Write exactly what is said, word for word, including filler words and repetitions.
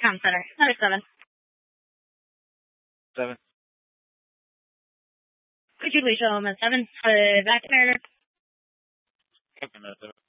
Com center. Another seven. Seven. Could you please show him a seven? Uh, back there. Okay, no, seven.